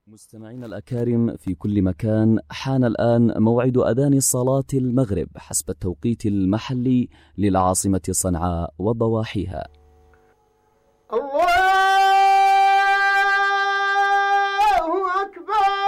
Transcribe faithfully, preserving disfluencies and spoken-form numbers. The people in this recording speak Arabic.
مستمعينا الأكارم في كل مكان، حان الآن موعد أذان صلاة المغرب حسب التوقيت المحلي للعاصمة صنعاء وضواحيها.